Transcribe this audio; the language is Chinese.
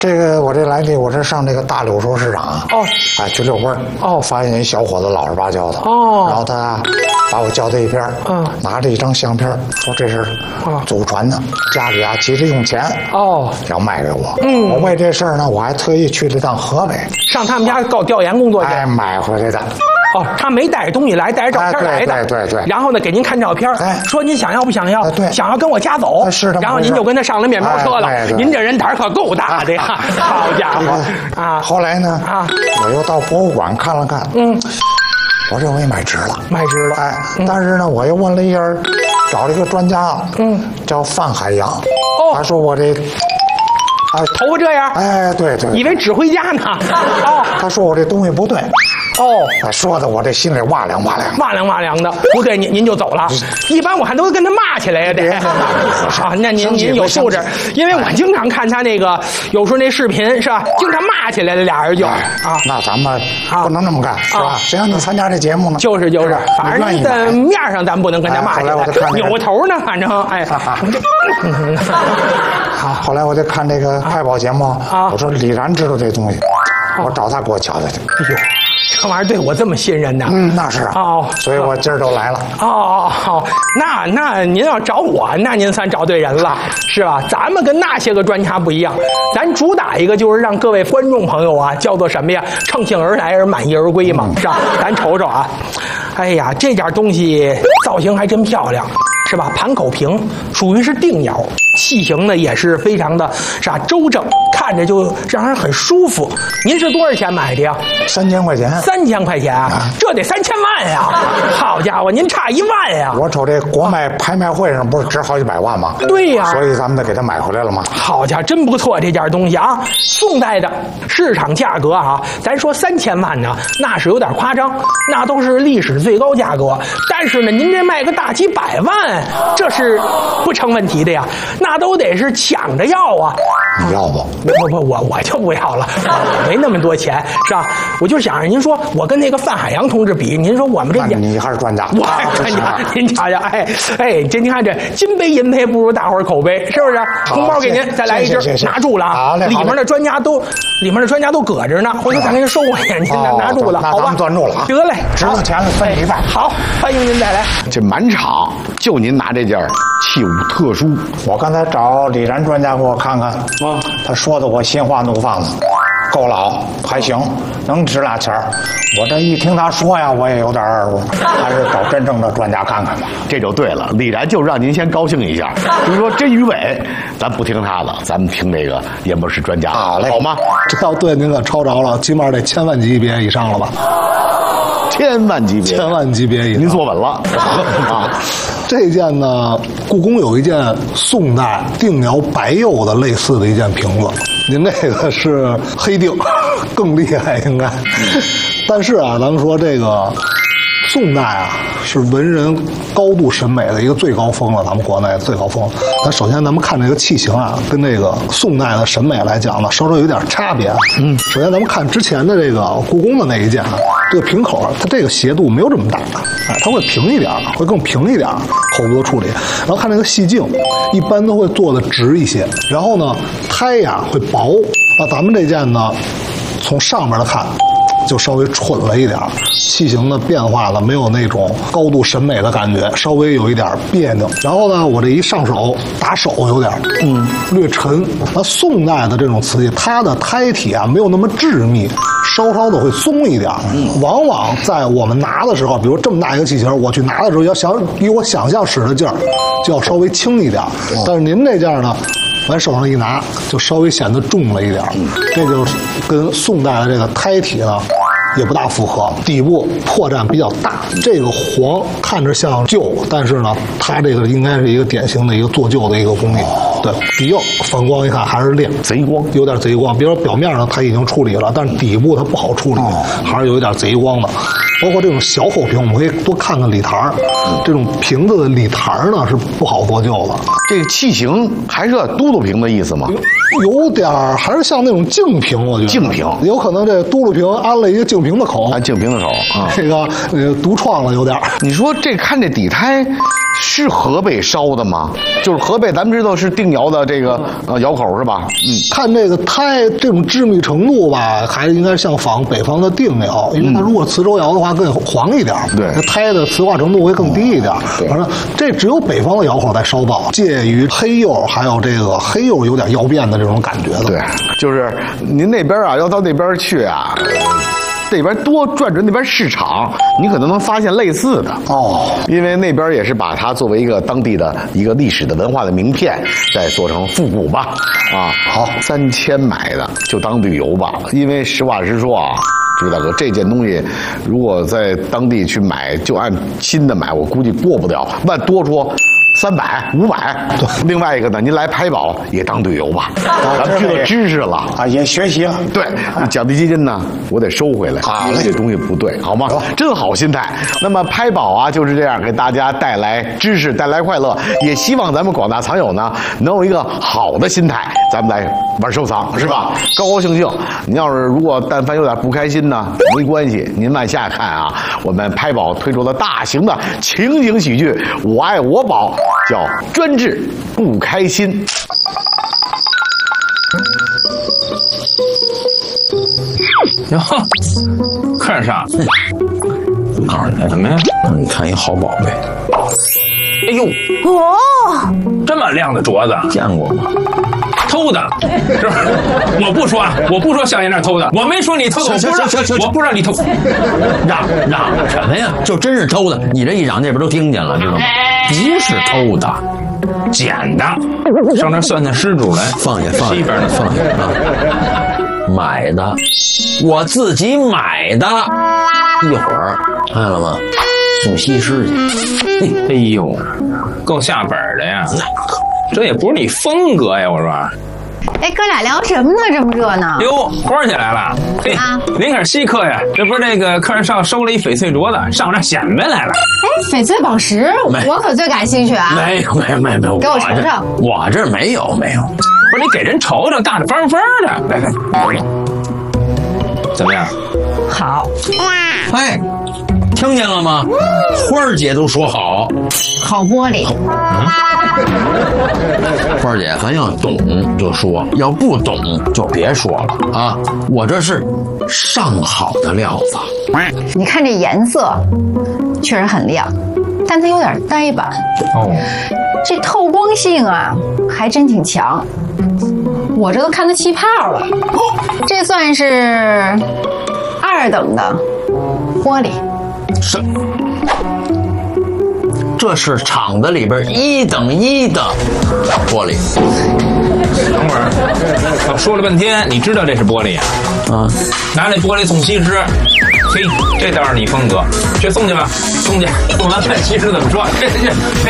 这个我这来历，我这上这个大柳梢市场哦， 哎，去遛弯儿哦， 发现一小伙子老实巴交的哦， 然后他把我叫到一边，拿着一张相片，说这是祖传的，家里急着用钱，要卖给我，我为这事儿呢，我还特意去了趟河北， 上他们家搞调研工作去， 哎，买回来的。 哦，他没带着东西来，带着照片来的。 对。 然后呢，给您看照片，说您想要不想要？ 对， 想要跟我家走。 是的。 然后您就跟他上了面包车了。您这人胆可够大的呀！好家伙啊！ 后来呢？我又到博物馆看了看。我认为买值了。哎，但是呢，我又问了一下，找了一个专家，叫范海洋。他说我这。 头发这样， 哎，对， 以为指挥家呢。 他说我这东西不对。说的我这心里哇凉的。不对，您就走了。一般我还都跟他骂起来呀，得。那您有素质，因为我经常看他那个有时候那视频是吧？经常骂起来了，俩人就那咱们不能那么干是吧？谁让你参加这节目呢？ 就是，反正在面上咱不能跟他骂起来，扭过头呢，反正哎。 后来我就看这个快跑节目我说李然知道这东西，我找他给我瞧瞧去。 哎呦，这玩意儿对我这么信任呢？ 那是所以我今儿都来了。 那您要找我，那您算找对人了，是吧？咱们跟那些个专家不一样，咱主打一个就是让各位观众朋友叫做什么呀？乘兴而来而满意而归嘛，是吧？咱瞅瞅哎呀，这件东西造型还真漂亮。是吧？盘口平，属于是定窑，器型呢也是非常的周正，看着就让人很舒服。您是多少钱买的呀 ？3000块钱。 3000块钱这得3000万呀！好家伙，您差1万呀！ 我瞅这国卖拍卖会上不是值好几百万吗？ 对呀， 所以咱们得给他买回来了吗？ 好家伙，真不错这件东西宋代的市场价格咱说3000万呢，那是有点夸张，那都是历史最高价格。但是呢，您这卖个大几百万。这是不成问题的呀，那都得是抢着要你要不？ 不，我就不要了，我没那么多钱，是吧？我就想着您说我跟那个范海洋同志比，您说我们这点， 你还是专家， 我还是专家，您瞧瞧，这您看这金杯银杯不如大伙儿口碑，是不是？红包给您，再来一只，拿住了啊！里面的专家都搁着呢，回头再给您收回去，您拿住了，好吧？ 攥住了， 得嘞， 值了钱了，分一半。 好，欢迎您再来。 这满场就您拿这件器物特殊， 我刚才找李然专家给我看看他说的我心花怒放的，够老还行，能值俩钱儿。我这一听他说呀，我也有点二乎，还是找真正的专家看看吧。 这就对了，李然就让您先高兴一下。就是说真与伪，咱不听他的，咱们听这个演播室专家，好吗？ 这要对您可抄着了，起码得1000万级别以上了吧 ？1000万级别 ，1000万级别以上， 您坐稳了这件呢，故宫有一件宋代定窑白釉的类似的一件瓶子，您这个是黑定，更厉害应该。但是咱们说这个宋代是文人高度审美的一个最高峰了，咱们国内最高峰。那首先咱们看这个器型跟这个宋代的审美来讲呢，稍稍有点差别。首先咱们看之前的这个故宫的那一件这个瓶口它这个斜度没有这么大，它会平一点，会更平一点口部的处理。然后看这个细镜，一般都会做的直一些。然后呢，胎会薄。那咱们这件呢，从上面的看就稍微蠢了一点，器型的变化呢没有那种高度审美的感觉，稍微有一点别扭。然后呢，我这一上手打手有点略沉。那宋代的这种瓷器，它的胎体没有那么致密，稍稍的会松一点。往往在我们拿的时候，比如这么大一个器型，我去拿的时候要比我想象使的劲儿就要稍微轻一点。但是您这件呢，往手上一拿就稍微显得重了一点，这就跟宋代的这个胎体呢也不大符合，底部破绽比较大。这个黄看着像旧，但是呢，它这个应该是一个典型的一个做旧的一个工艺。对，底釉反光一看还是亮， 贼光， 有点贼光。比如说表面上它已经处理了，但是底部它不好处理，还是有一点贼光的。 包括这种小口瓶，我们可以多看看里台这种瓶子的里台呢是不好做旧的。 这个器型还是嘟噜瓶的意思吗？ 有点还是像那种净瓶，我觉得净瓶有可能这嘟噜瓶安了一个净瓶的口， 安净瓶的口啊， 这个独创了有点。 你说这看这底胎是河北烧的吗？就是河北，咱们知道是定窑的这个窑口是吧？ 看这个胎这种致密程度吧，还应该像仿北方的定窑，因为它如果磁州窑的话更黄一点， 对， 那胎的磁化程度会更低一点。反正这只有北方的窑口在烧造，介于黑釉还有这个黑釉有点窑变的这种感觉的。 对，就是您那边啊，要到那边去啊。这边多转转那边市场，你可能能发现类似的哦， 因为那边也是把它作为一个当地的一个历史的文化的名片，再做成复古吧。啊，好，3000买的就当旅游吧。因为实话实说啊，朱大哥，这件东西如果在当地去买，就按新的买，我估计过不了，万多说300、500。另外一个呢，您来拍宝也当旅游吧，咱们这个知识了啊，也学习了。 对，奖励基金呢，我得收回来，因为这东西不对，好吗？真好心态。那么拍宝啊，就是这样给大家带来知识，带来快乐，也希望咱们广大藏友呢，能有一个好的心态，咱们来玩收藏，是吧？高高兴兴。您要是如果但凡有点不开心呢，没关系，您往下看啊，我们拍宝推出了大型的情景喜剧《我爱我宝》。叫专治不开心。 哟，看啥？我告诉你什么呀？你看一好宝贝。哎呦， 哦， 这么亮的镯子， 见过吗？ 偷的，是吧？我不说小爷那偷的，我没说你偷的，我不让你偷。 嚷什么呀？就真是偷的，你这一嚷，那边都听见了，知道吗？ 不是偷的，捡的。上那算失主来， 放下， 西边的放下啊！买的，我自己买的。一会儿看了吗？送西施去。 哎呦，够下本的呀！这也不是你风格呀，我说。 哎，哥俩聊什么呢？这么热闹？ 哟，花起来了！嘿，您可是稀客呀！这不是那个客人上收了一翡翠镯子，上这显摆来了。 哎，翡翠宝石，我可最感兴趣啊！ 没有， 给我瞅瞅。 我这没有。 不是你给人瞅瞅，大大方方的，来，怎么样？ 好。 哎，听见了吗？花儿姐都说好。 好玻璃。 花儿姐，咱要懂就说，要不懂就别说了啊！我这是上好的料子。 你看这颜色，确实很亮，但它有点呆板。 哦， 这透光性啊，还真挺强。我这都看它气泡了，这算是2等的玻璃。 是。这是厂子里边1等1的玻璃。 等会儿，我说了半天，你知道这是玻璃呀？ 啊， 拿这玻璃送西施，嘿，这倒是你风格，去送去吧，送去。送完看西施怎么说？这，